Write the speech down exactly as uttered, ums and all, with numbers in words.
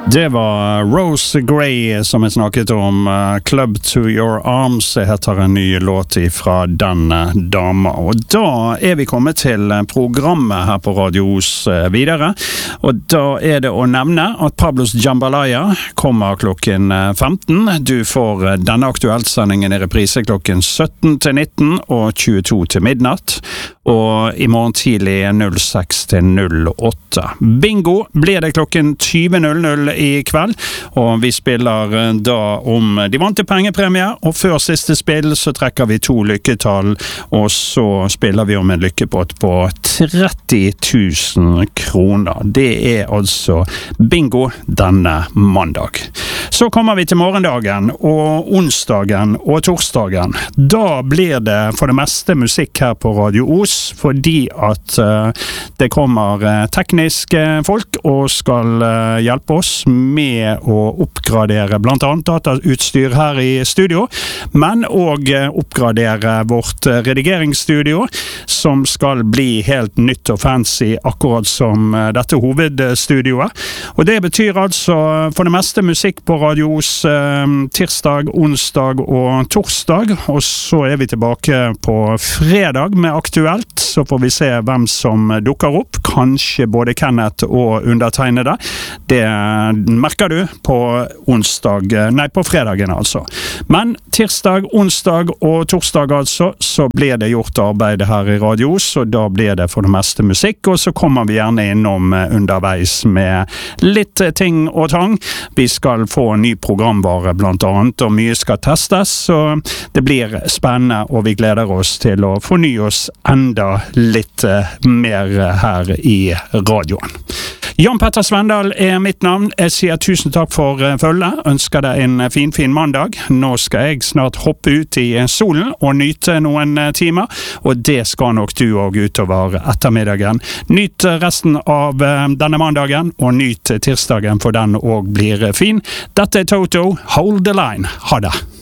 Det var Rose Gray som jeg snakket om. Club to Your Arms heter en ny låt fra denne dama. Og da er vi kommet til programmet her på Radio Os videre. Og da er det å nevne at Pablos Jambalaya kommer klokken femten. Du får denne aktuellsendingen i reprise klokken sytten til nitten og tjueto til midnatt. Og i morgen tidlig null seks til null åtte. Bingo blir det klokken tjue null null i kveld, og vi spiller da om de vante pengepremier, og før siste spill så trekker vi to lykketall, og så spiller vi om en lykkepott på tretti tusen kroner. Det er altså bingo denne mandag. Så kommer vi til morgendagen, og onsdagen og torsdagen. Da blir det for det meste musikk her på Radio Os, fordi at uh, det kommer uh, tekniske folk og skal uh, hjelpe oss med å oppgradere blant annet datautstyr her i studio, men også uh, oppgradere vårt uh, redigeringsstudio, som skal bli helt nytt og fancy, akkurat som uh, dette hovedstudioet. Og det betyr altså for det meste musikk på Radio Os uh, tirsdag, onsdag og torsdag, og så er vi tilbake på fredag med Aktuelt. Så får vi se hvem som dukker opp. Kanskje både Kenneth og undertegnede. Det merker du på onsdag, nei på fredagen altså. Men tirsdag, onsdag og torsdag altså, så blir det gjort arbeid her i Radio Os, og da blir det for det meste musikk, og så kommer vi gjerne innom underveis med litt ting og tang. Vi skal få en ny programvare blant annet, og mye skal testes, så det blir spennende, og vi gleder oss til å fornye oss enda litt mer her i radioen. Jan Petter Svendal er mitt navn. Jeg sier tusen takk for følget. Ønsker deg en fin, fin mandag. Nå skal jeg snart hoppe ut i solen og nyte noen timer, og det skal nok du også utover ettermiddagen. Nyt resten av denne mandagen, og nyt tirsdagen, for den også blir fin. Dette er Toto. Hold the line. Ha det.